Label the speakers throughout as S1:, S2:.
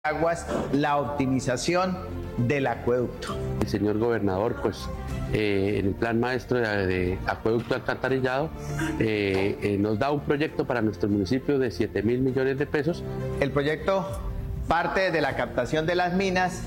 S1: aguas, la optimización del acueducto.
S2: El señor gobernador, en el plan maestro de acueducto alcantarillado, nos da un proyecto para nuestro municipio de 7.000 millones de pesos.
S1: El proyecto parte de la captación de las minas,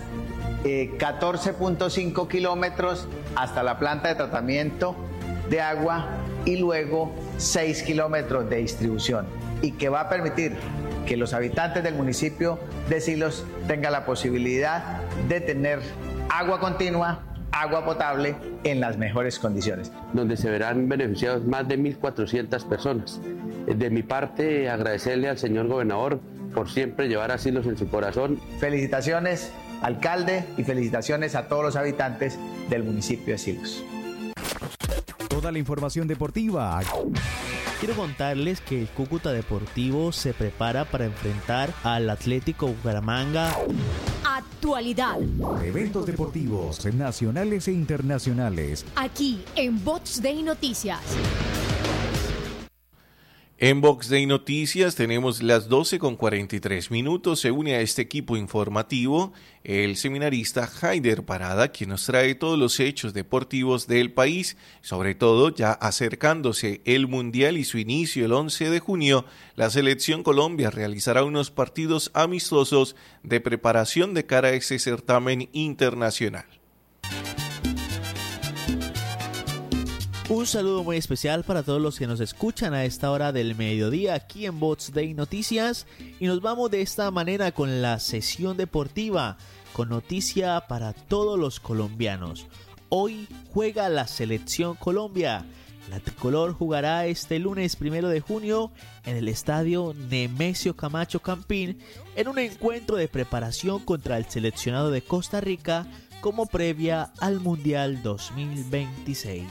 S1: 14.5 kilómetros hasta la planta de tratamiento de agua y luego 6 kilómetros de distribución, y que va a permitir que los habitantes del municipio de Silos tengan la posibilidad de tener agua continua, agua potable en las mejores condiciones.
S2: Donde se verán beneficiados más de 1.400 personas. De mi parte, agradecerle al señor gobernador por siempre llevar a Silos en su corazón.
S1: Felicitaciones, alcalde, y felicitaciones a todos los habitantes del municipio de Silos.
S3: Toda la información deportiva.
S4: Quiero contarles que el Cúcuta Deportivo se prepara para enfrentar al Atlético Bucaramanga.
S5: Actualidad.
S3: Eventos deportivos nacionales e internacionales.
S5: Aquí en Box Day Noticias.
S6: En Box Day Noticias tenemos las 12:43. Se une a este equipo informativo el seminarista Haider Parada, quien nos trae todos los hechos deportivos del país, sobre todo ya acercándose el Mundial y su inicio el 11 de junio, la Selección Colombia realizará unos partidos amistosos de preparación de cara a ese certamen internacional.
S4: Un saludo muy especial para todos los que nos escuchan a esta hora del mediodía aquí en Box Day Noticias, y nos vamos de esta manera con la sesión deportiva, con noticia para todos los colombianos. Hoy juega la Selección Colombia. La tricolor jugará este lunes 1 de junio en el estadio Nemesio Camacho Campín en un encuentro de preparación contra el seleccionado de Costa Rica como previa al Mundial 2026.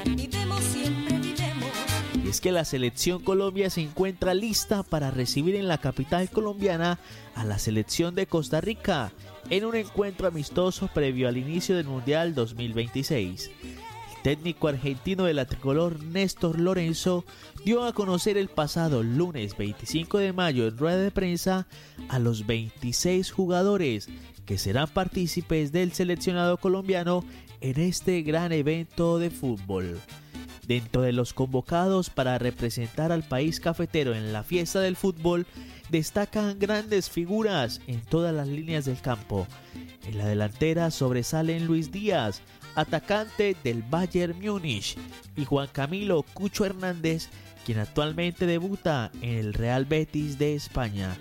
S4: Y es que la Selección Colombia se encuentra lista para recibir en la capital colombiana a la selección de Costa Rica en un encuentro amistoso previo al inicio del Mundial 2026. El técnico argentino de la tricolor, Néstor Lorenzo, dio a conocer el pasado lunes 25 de mayo en rueda de prensa a los 26 jugadores que serán partícipes del seleccionado colombiano en este gran evento de fútbol. Dentro de los convocados para representar al país cafetero en la fiesta del fútbol, destacan grandes figuras en todas las líneas del campo. En la delantera sobresalen Luis Díaz, atacante del Bayern Múnich, y Juan Camilo Cucho Hernández, quien actualmente debuta en el Real Betis de España.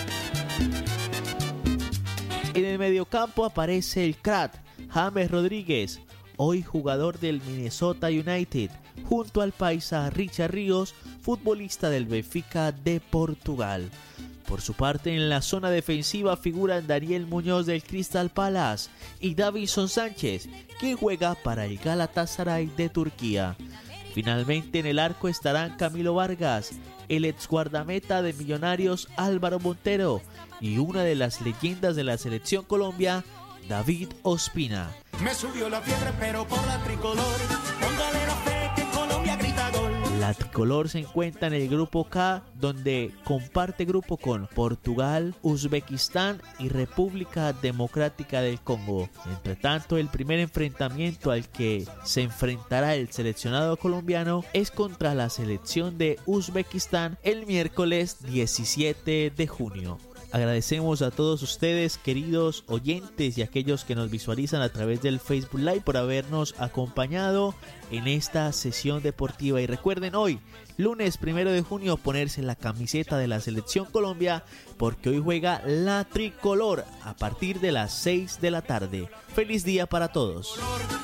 S4: En el mediocampo aparece el crack James Rodríguez, hoy jugador del Minnesota United, junto al paisa Richard Ríos, futbolista del Benfica de Portugal. Por su parte, en la zona defensiva figuran Daniel Muñoz del Crystal Palace y Davinson Sánchez, quien juega para el Galatasaray de Turquía. Finalmente, en el arco estarán Camilo Vargas, el ex guardameta de Millonarios Álvaro Montero y una de las leyendas de la Selección Colombia, David Ospina.
S7: Me subió la fiebre, pero por la tricolor, póngale la fe que Colombia grita gol.
S4: La tricolor se encuentra en el grupo K, donde comparte grupo con Portugal, Uzbekistán y República Democrática del Congo. Entre tanto, el primer enfrentamiento al que se enfrentará el seleccionado colombiano es contra la selección de Uzbekistán el miércoles 17 de junio. Agradecemos a todos ustedes, queridos oyentes, y aquellos que nos visualizan a través del Facebook Live por habernos acompañado en esta sesión deportiva. Y recuerden, hoy, lunes 1 de junio, ponerse la camiseta de la Selección Colombia, porque hoy juega la tricolor a partir de las 6 de la tarde. ¡Feliz día para todos!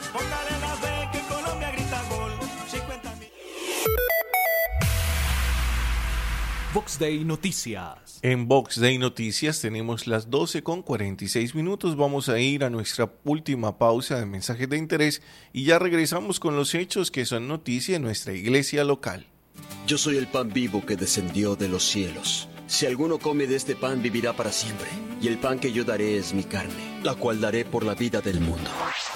S3: Box Day Noticias.
S6: En Box Day Noticias tenemos las 12:46. Vamos a ir a nuestra última pausa de mensajes de interés y ya regresamos con los hechos que son noticia en nuestra iglesia local.
S8: Yo soy el pan vivo que descendió de los cielos. Si alguno come de este pan, vivirá para siempre. Y el pan que yo daré es mi carne, la cual daré por la vida del mundo.